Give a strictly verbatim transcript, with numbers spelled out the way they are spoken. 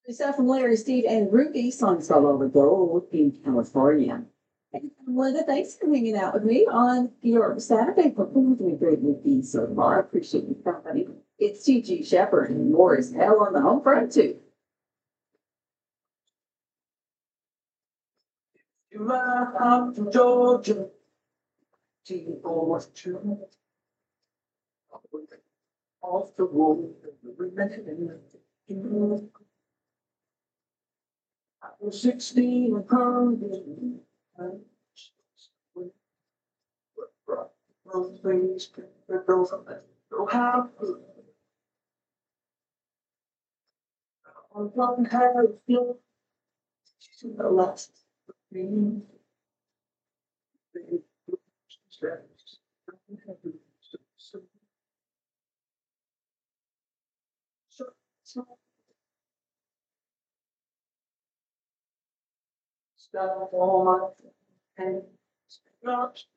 Myself from Larry, Steve, and Ruby, songs all over gold in California. And Linda, thanks for hanging out with me on your Saturday. Hopefully, you're doing great with me so far. I appreciate your company. It's T G Shepherd and more is hell on the home front, too. You ride out from Georgia, T four two, off the road, I was sixteen and curving. Those things that goes go how on one hand you the last thing stop on my hand.